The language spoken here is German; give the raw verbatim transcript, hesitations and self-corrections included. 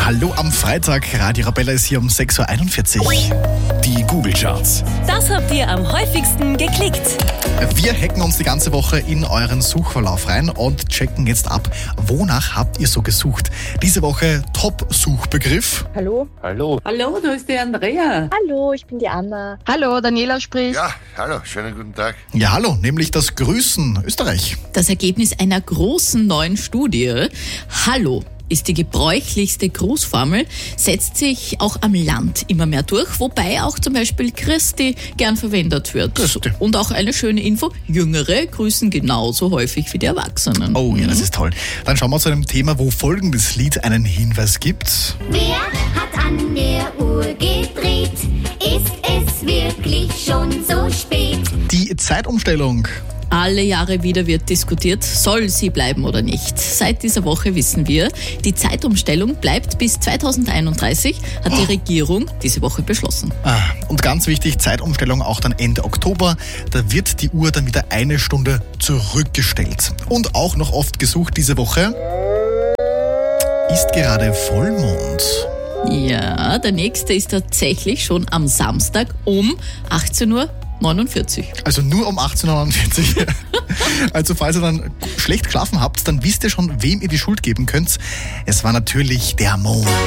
Hallo am Freitag, Radio Arabella ist hier um sechs Uhr einundvierzig. Die Google-Charts. Das habt ihr am häufigsten geklickt. Wir hacken uns die ganze Woche in euren Suchverlauf rein und checken jetzt ab, wonach habt ihr so gesucht. Diese Woche Top-Suchbegriff. Hallo? Hallo. Hallo, da ist die Andrea. Hallo, ich bin die Anna. Hallo, Daniela spricht. Ja, hallo, schönen guten Tag. Ja, hallo, nämlich das Grüßen Österreich. Das Ergebnis einer großen neuen Studie. Hallo ist die gebräuchlichste Grußformel, setzt sich auch am Land immer mehr durch, wobei auch zum Beispiel Christi gern verwendet wird. Christi. Und auch eine schöne Info, Jüngere grüßen genauso häufig wie die Erwachsenen. Oh ja, das ist toll. Dann schauen wir zu einem Thema, wo folgendes Lied einen Hinweis gibt. Wer hat an der Uhr gedreht? Ist es wirklich schon so spät? Die Zeitumstellung. Alle Jahre wieder wird diskutiert, soll sie bleiben oder nicht. Seit dieser Woche wissen wir, die Zeitumstellung bleibt bis zweitausendeinunddreißig, hat die Regierung diese Woche beschlossen. Ah, und ganz wichtig, Zeitumstellung auch dann Ende Oktober. Da wird die Uhr dann wieder eine Stunde zurückgestellt. Und auch noch oft gesucht diese Woche ist gerade Vollmond. Ja, der nächste ist tatsächlich schon am Samstag um achtzehn Uhr neunundvierzig. Also nur um achtzehn Uhr neunundvierzig. Also falls ihr dann schlecht geschlafen habt, dann wisst ihr schon, wem ihr die Schuld geben könnt. Es war natürlich der Mond.